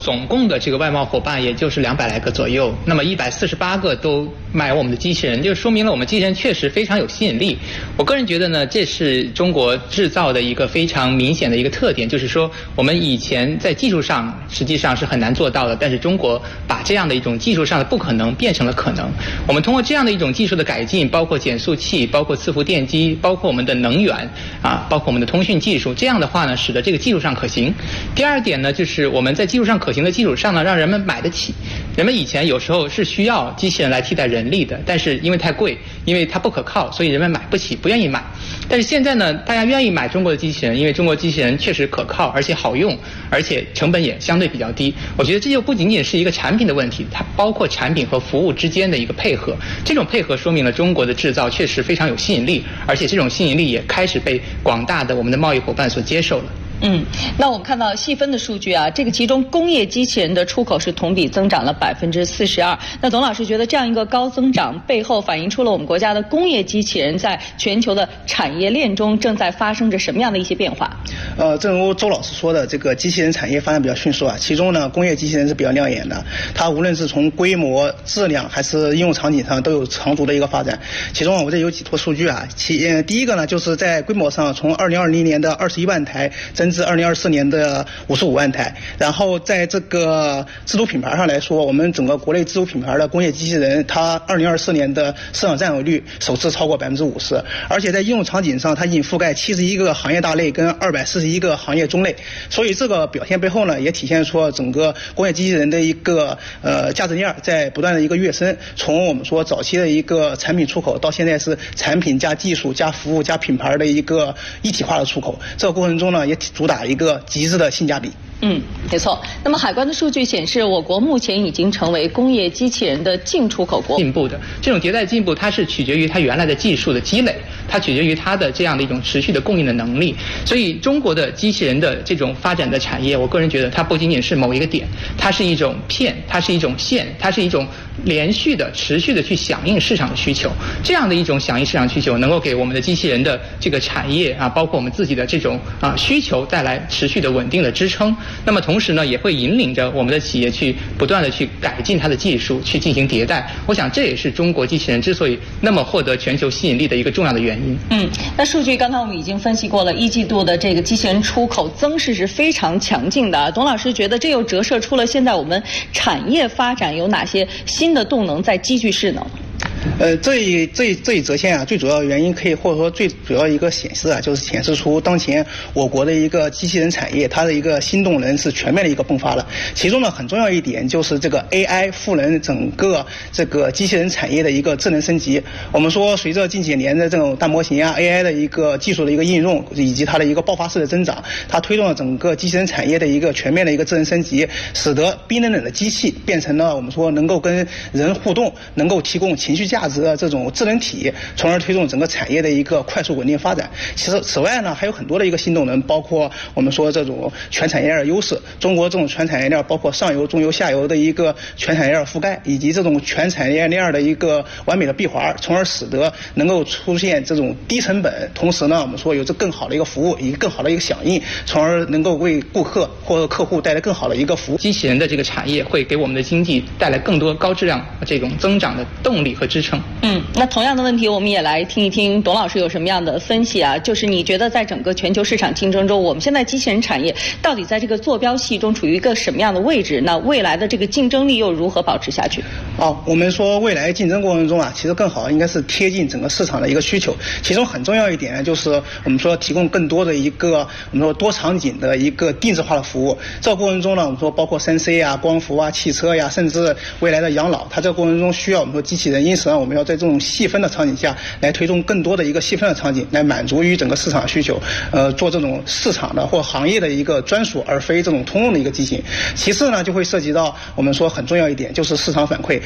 总共的这个外贸伙伴也就是200来个左右，那么148个都买我们的机器人，就说明了我们机器人确实非常有吸引力。我个人觉得呢，这是中国制造的一个非常明显的一个特点，就是说我们以前在技术上实际上是很难做到的，但是中国把这样的一种技术上的不可能变成了可能。我们通过这样的一种技术的改进，包括减速器，包括伺服电机，包括我们的能源包括我们的通讯技术，这样的话呢，使得这个技术上可行。第二点呢，就是我们在技术上可行的基础上呢，让人们买得起。人们以前有时候是需要机器人来替代人力的，但是因为太贵，因为它不可靠，所以人们买不起，不愿意买。但是现在呢，大家愿意买中国的机器人，因为中国机器人确实可靠，而且好用，而且成本也相对比较低。我觉得这就不仅仅是一个产品的问题，它包括产品和服务之间的一个配合。这种配合说明了中国的制造确实非常有吸引力，而且这种吸引力也开始被广大的我们的贸易伙伴所接受了。 那我们看到细分的数据啊，这个其中工业机器人的出口是同比增长了42%。那董老师觉得这样一个高增长背后反映出了我们国家的工业机器人在全球的产业链中正在发生着什么样的一些变化？ 正如周老师说的，这个机器人产业发展比较迅速啊，其中呢工业机器人是比较亮眼的，它无论是从规模、质量还是应用场景上都有长足的一个发展。其中我这有几坨数据啊，第一个呢就是在规模上，从2020年的21万台增至2024年的55万台。然后在这个自主品牌上来说，我们整个国内自主品牌的工业机器人，它2024年的市场占有率首次超过50%，而且在应用场景上，它已经覆盖71个行业大类跟241个行业中类。所以这个表现背后呢，也体现出整个工业机器人的一个价值链在不断的一个跃升。从我们说早期的一个产品出口，到现在是产品加技术加服务加品牌的一个一体化的出口。这个过程中呢，也主打一个极致的性价比。 没错。那么海关的数据显示，我国目前已经成为工业机器人的净出口国。 进步的这种迭代进步，它是取决于它原来的技术的积累，它取决于它的这样的一种持续的供应的能力。所以中国的机器人的这种发展的产业，我个人觉得它不仅仅是某一个点，它是一种片，它是一种线，它是一种连续的、持续的去响应市场的需求。这样的一种响应市场需求，能够给我们的机器人的这个产业包括我们自己的这种需求带来持续的稳定的支撑。那么同时呢，也会引领着我们的企业去不断的去改进它的技术，去进行迭代。我想这也是中国机器人之所以那么获得全球吸引力的一个重要的原因。 那数据刚才我们已经分析过了，一季度的这个机器人出口增势是非常强劲的。董老师觉得这又折射出了现在我们产业发展有哪些新的动能在积聚势能？ 这一折线啊，最主要的原因或者说最主要一个显示啊，就是显示出当前我国的一个机器人产业，它的一个新动能是全面的一个迸发了。其中呢，很重要一点就是这个 AI 赋能整个这个机器人产业的一个智能升级。我们说，随着近几年的这种大模型AI 的一个技术的一个应用，以及它的一个爆发式的增长，它推动了整个机器人产业的一个全面的一个智能升级，使得冰冷冷的机器变成了我们说能够跟人互动，能够提供情绪价值的这种智能体，从而推动整个产业的一个快速稳定发展。其实此外呢，还有很多的一个新动能，包括我们说这种全产业链的优势。中国这种全产业链包括上游、中游、下游的一个全产业链覆盖，以及这种全产业链的一个完美的闭环，从而使得能够出现这种低成本，同时呢，我们说有着更好的一个服务，以及更好的一个响应，从而能够为顾客或者客户带来更好的一个服务。 机器人的这个产业会给我们的经济带来更多高质量这种增长的动力和支撑。 那同样的问题，我们也来听一听董老师有什么样的分析啊？就是你觉得在整个全球市场竞争中，我们现在机器人产业到底在这个坐标系中处于一个什么样的位置？那未来的这个竞争力又如何保持下去？ 我们说未来竞争过程中啊，其实更好应该是贴近整个市场的一个需求。其中很重要一点呢，就是我们说提供更多的一个我们说多场景的一个定制化的服务。这个过程中呢，我们说包括3C 啊、光伏啊、汽车呀，甚至未来的养老，它这个过程中需要我们说机器人。因此呢，我们要在这种细分的场景下来推动更多的一个细分的场景，来满足于整个市场需求，做这种市场的或行业的一个专属，而非这种通用的一个机型。其次呢，就会涉及到我们说很重要一点，就是市场反馈。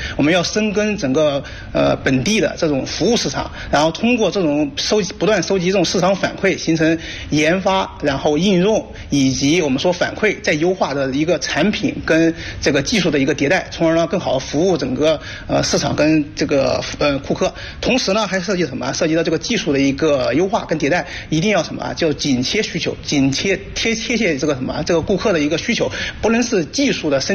我们要深耕整个本地的这种服务市场，然后通过这种不断收集这种市场反馈，形成研发，然后应用以及我们说反馈再优化的一个产品跟这个技术的一个迭代，从而呢更好的服务整个市场跟这个顾客。同时呢还涉及什么？涉及到这个技术的一个优化跟迭代，一定要什么？就紧贴需求，紧贴切这个什么？这个顾客的一个需求，不能是技术的